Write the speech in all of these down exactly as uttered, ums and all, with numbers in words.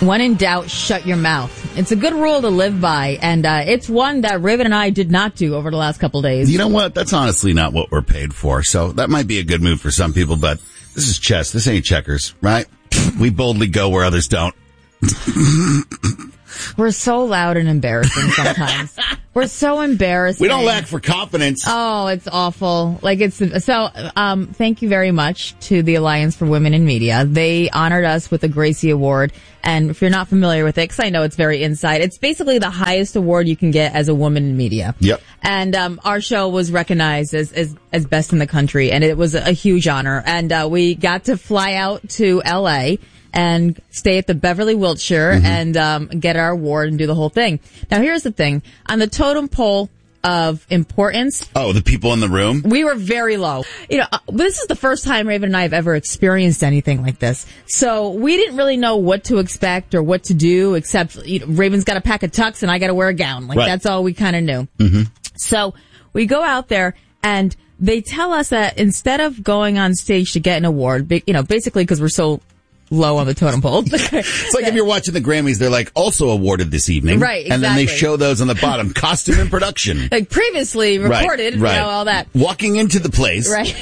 When in doubt, shut your mouth. It's a good rule to live by, and uh, it's one that Raven and I did not do over the last couple of days. You know what? That's honestly not what we're paid for, so that might be a good move for some people, but this is chess. This ain't checkers, right? We boldly go where others don't. We're so loud and embarrassing sometimes. We're so embarrassing. We don't lack for confidence. Oh, it's awful. Like it's so. Um, thank you very much to the Alliance for Women in Media. They honored us with the Gracie Award, and if you're not familiar with it, because I know it's very inside, it's basically the highest award you can get as a woman in media. Yep. And um, our show was recognized as as as best in the country, and it was a huge honor. And uh, we got to fly out to L A and stay at the Beverly Wilshire mm-hmm. and um, get our award and do the whole thing. Now, here's the thing. On the totem pole of importance... Oh, the people in the room? We were very low. You know, uh, this is the first time Raven and I have ever experienced anything like this. So we didn't really know what to expect or what to do, except you know, Raven's got to pack a tux and I got to wear a gown. Like, right. That's all we kind of knew. Mm-hmm. So we go out there and they tell us that instead of going on stage to get an award, you know, basically because we're so... low on the totem pole. It's like if you're watching the Grammys, they're like, also awarded this evening. Right, exactly. And then they show those on the bottom. Costume and production. Like previously recorded, right, right. You know, all that. Walking into the place. Right.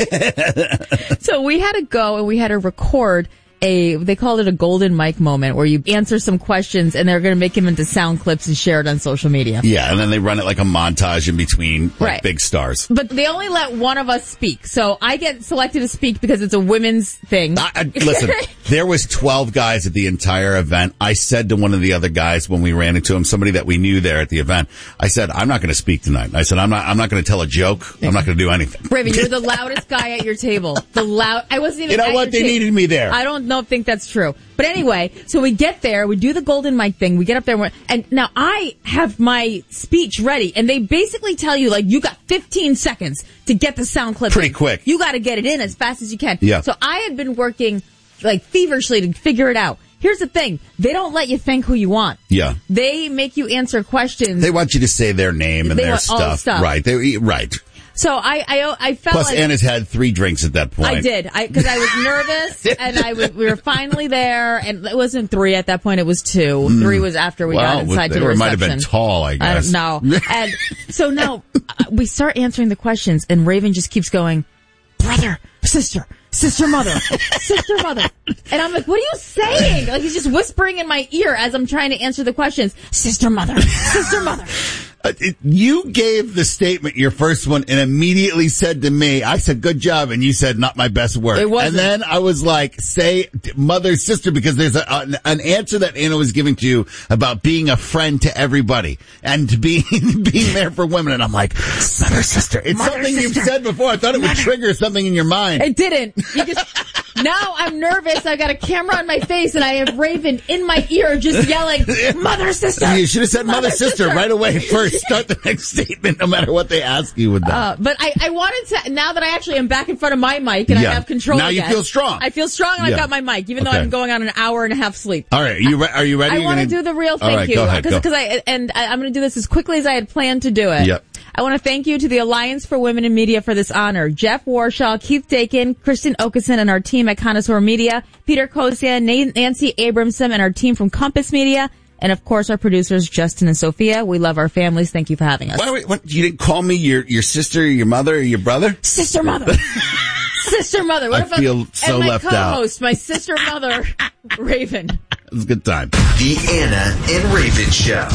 So we had to go and we had to record a, they called it a golden mic moment where you answer some questions and they're going to make them into sound clips and share it on social media. Yeah, and then they run it like a montage in between like right. big stars. But they only let one of us speak. So I get selected to speak because it's a women's thing. I, I, listen, there was twelve guys at the entire event. I said to one of the other guys when we ran into him, somebody that we knew there at the event, I said, I'm not going to speak tonight. I said, I'm not, I'm not going to tell a joke. I'm not going to do anything. Raven, you're the loudest guy at your table. The loud, I wasn't even You know at what? your They table. needed me there. I don't know, think that's true. But anyway, so we get there, we do the golden mic thing, we get up there, and, we're, and now I have my speech ready, and they basically tell you, like, you got fifteen seconds to get the sound clip Pretty in. quick. You got to get it in as fast as you can. Yeah. So I had been working, like, feverishly to figure it out. Here's the thing. They don't let you think who you want. Yeah. They make you answer questions. They want you to say their name and They their want all the stuff. stuff. Right. They, right. So I, I, I felt Plus, like... Anna's had three drinks at that point. I did, I because I, was nervous, and I was, we were finally there, and it wasn't three at that point, it was two. Mm. Three was after we well, got inside they to the reception. might have been tall, I guess. I don't know. And so now, uh, we start answering the questions, and Raven just keeps going, brother, sister, sister, mother, sister, mother. And I'm like, what are you saying? Like, he's just whispering in my ear as I'm trying to answer the questions. Sister, mother, sister, mother. Uh, it, you gave the statement, your first one, and immediately said to me, I said, good job, and you said, not my best work. It wasn't. And then I was like, say mother, sister, because there's a, an, an answer that Anna was giving to you about being a friend to everybody and to be, being there for women. And I'm like, mother, sister. It's mother, something sister. you've said before. I thought it would mother. trigger something in your mind. It didn't. You just, now I'm nervous. I've got a camera on my face, and I have Raven in my ear just yelling, mother, sister. You should have said mother, mother sister, sister right away first. Start the next statement, no matter what they ask you with that. Uh, but I, I wanted to, now that I actually am back in front of my mic and yeah. I have control Now again, you feel strong. I feel strong and yeah. I've got my mic, even okay. though I'm going on an hour and a half sleep. All right, are you, re- are you ready? I want to gonna... do the real thank All right, you. Go ahead, Cause, go. cause I, and I, I'm going to do this as quickly as I had planned to do it. Yep. I want to thank you to the Alliance for Women in Media for this honor. Jeff Warshaw, Keith Dakin, Kristen Okeson, and our team at Connoisseur Media, Peter Kosia, Nancy Abramson, and our team from Compass Media, and of course our producers, Justin and Sophia. We love our families. Thank you for having us. Why, wait, what, you didn't call me your, your sister, your mother, or your brother? Sister mother. Sister mother. What I if feel I'm, so and my left out. co-host, my sister mother, Raven. It was a good time. The Anna and Raven Show.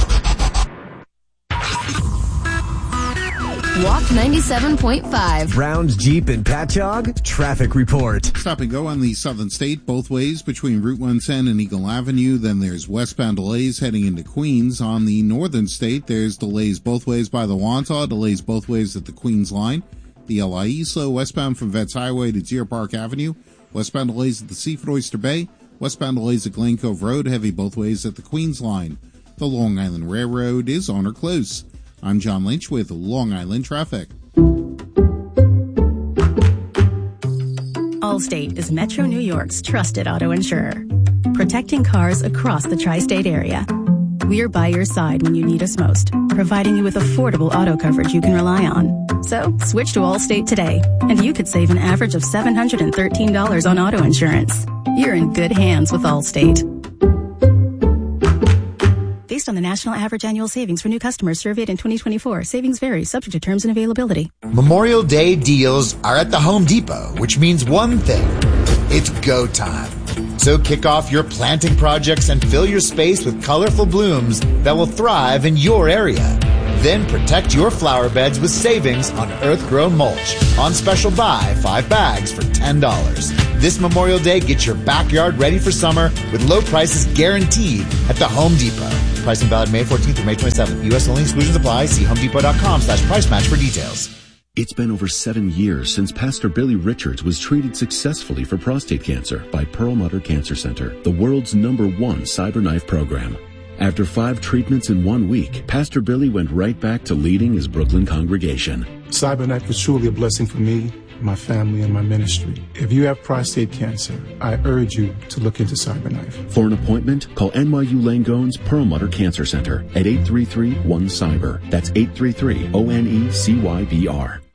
Walk ninety-seven point five. Browns Jeep and Patchogue traffic report. Stop and go on the Southern State both ways between Route one ten and Eagle Avenue. Then there's westbound delays heading into Queens. On the Northern State, there's delays both ways by the Wantagh, delays both ways at the Queens line. The L I E slow westbound from Vets Highway to Deer Park Avenue. Westbound delays at the Seaford Oyster Bay. Westbound delays at Glen Cove Road, heavy both ways at the Queens line. The Long Island Railroad is on or close. I'm John Lynch with Long Island Traffic. Allstate is Metro New York's trusted auto insurer, protecting cars across the tri-state area. We're by your side when you need us most, providing you with affordable auto coverage you can rely on. So, switch to Allstate today, and you could save an average of seven hundred thirteen dollars on auto insurance. You're in good hands with Allstate. on the national average annual savings for new customers surveyed in twenty twenty-four. Savings vary, subject to terms and availability. Memorial Day deals are at the Home Depot, which means one thing. It's go time. So kick off your planting projects and fill your space with colorful blooms that will thrive in your area. Then protect your flower beds with savings on earth-grown mulch. On special buy, five bags for ten dollars. This Memorial Day, get your backyard ready for summer with low prices guaranteed at the Home Depot. Pricing valid May fourteenth through May twenty-seventh. U S only, exclusions apply. See homedepot.com slash price match for details. It's been over seven years since Pastor Billy Richards was treated successfully for prostate cancer by Perlmutter Cancer Center, the world's number one cyberknife program. After five treatments in one week, Pastor Billy went right back to leading his Brooklyn congregation. Cyberknife was truly a blessing for me, my family, and my ministry. If you have prostate cancer, I urge you to look into Cyberknife. For an appointment, call N Y U Langone's Perlmutter Cancer Center at eight three three, one cyber. That's eight three three, O N E C Y B R.